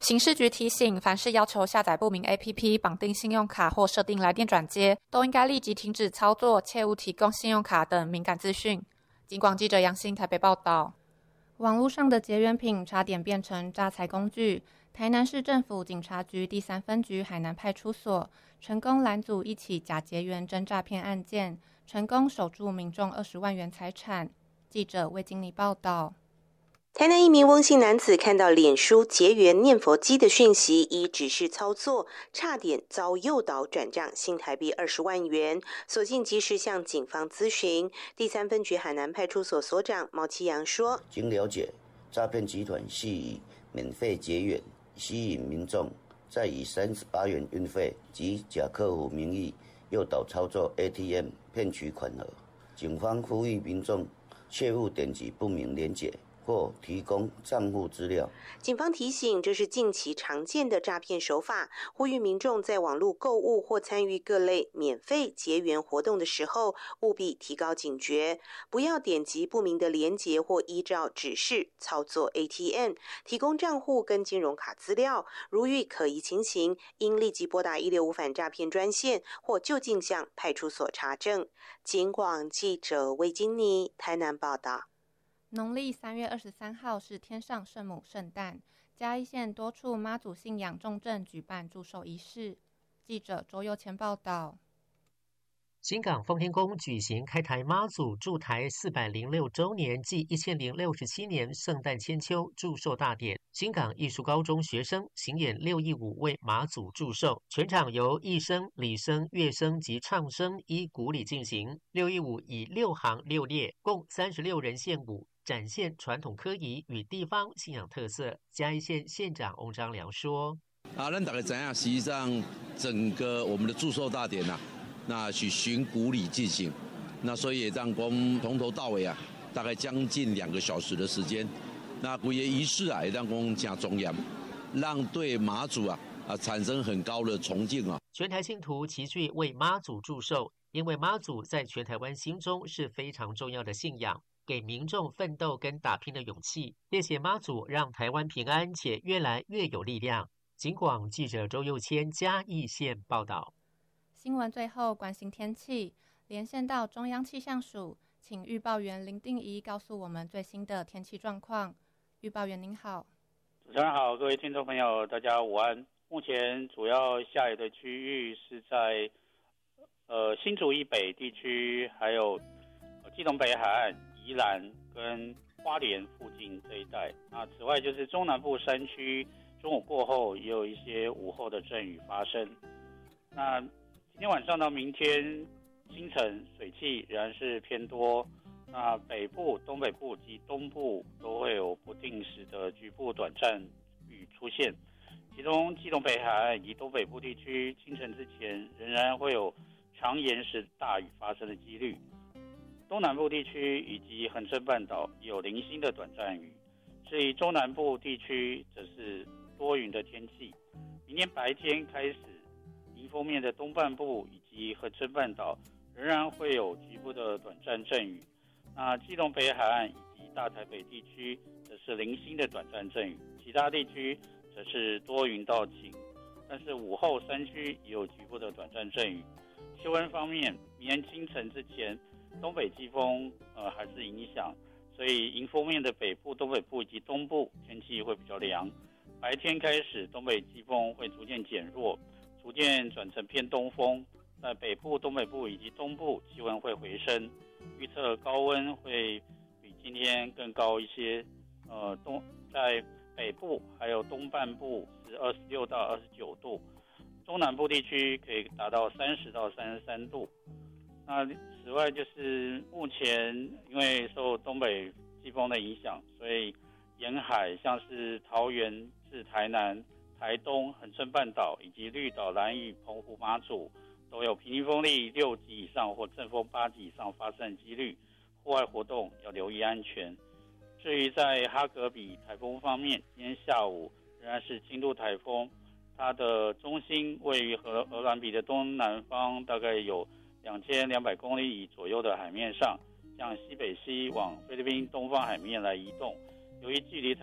刑事局提醒，凡是要求下载不明 APP 绑定信用卡或设定来电转接，都应该立即停止操作，切勿提供信用卡等敏感资讯。警广记者杨欣台北报道。网络上的结缘品差点变成诈财工具，台南市政府警察局第3分局海南派出所成功拦阻一起假结缘真诈骗案件，成功守住民众20万元财产。记者魏经理报道。 台南一名翁姓男子看到脸书结缘念佛机的讯息，依指示操作，差点遭诱导转账新台币20万元，所幸及时向警方咨询。第3分局海南派出所所长毛其阳说： 经了解，诈骗集团系以免费结缘吸引民众，再以38元运费及假客户名义诱导操作 ATM 骗取款额。警方呼吁民众切勿点击不明连结或提供账户资料。 警方提醒，这是近期常见的诈骗手法，呼吁民众在网络购物或参与各类免费结缘活动的时候，务必提高警觉，不要点击不明的连结或依照指示操作 ATM， 提供账户跟金融卡资料。如遇可疑情形，应立即拨打165反诈骗专线或就近向派出所查证。警广记者魏金妮台南报道。 农历3月23号是天上圣母圣诞，嘉义县多处妈祖信仰重镇举办祝寿仪式。记者周佑谦报道。 新港奉天宫举行开台妈祖驻台406周年暨1067年圣诞千秋祝寿大典，新港艺术高中学生行演6艺舞为妈祖祝寿，全场由艺声、礼声、乐声及唱声依古礼进行。6艺舞以6行6列，共36人献舞，展现传统科仪与地方信仰特色。嘉义县县长翁章良说： 咱大家知道，实际上整个我们的祝寿大典那去循古礼进行，那所以也让我们从头到尾大概将近2个小时的时间。那古也仪式也让我们加庄严，让对妈祖产生很高的崇敬全台信徒齐聚为妈祖祝寿，因为妈祖在全台湾心中是非常重要的信仰，给民众奋斗跟打拼的勇气。谢谢妈祖，让台湾平安且越来越有力量。警广记者周佑谦嘉义县报道。 新闻最后关心天气，连线到中央气象署，请预报员林定仪告诉我们最新的天气状况。预报员您好。 主持人好，各位听众朋友大家午安。目前主要下雨的区域是在新竹以北地区，还有基隆北海岸、宜兰跟花莲附近这一带。那此外就是中南部山区，中午过后也有一些午后的阵雨发生。那今天晚上到明天清晨水汽仍然是偏多，那北部、东北部及东部都会有不定时的局部短暂雨出现，其中基隆北海岸以及东北部地区清晨之前仍然会有长延时大雨发生的几率，东南部地区以及恒春半岛有零星的短暂雨，至于中南部地区则是多云的天气。明天白天开始，迎风面的东半部以及恒春半岛仍然会有局部的短暂阵雨，那基隆北海岸以及大台北地区则是零星的短暂阵雨，其他地区则是多云到晴，但是午后山区也有局部的短暂阵雨。气温方面，明天清晨之前，东北季风还是影响，所以迎风面的北部、东北部以及东部天气会比较凉。白天开始，东北季风会逐渐减弱，逐渐转成偏东风。在北部、东北部以及东部气温会回升，预测高温会比今天更高一些。在北部还有东半部是26到29度，中南部地区可以达到30到33度。那此外就是目前因为受东北季风的影响，所以沿海像是桃园至台南、台东、恒春半岛以及绿岛、兰屿、澎湖、马祖都有平均风力6级以上或阵风8级以上发生的几率，户外活动要留意安全。至于在哈格比台风方面，今天下午仍然是轻度台风，它的中心位于荷兰比的东南方，大概有2200公里左右的海面上，向西北西往菲律宾东方海面来移动。由于距离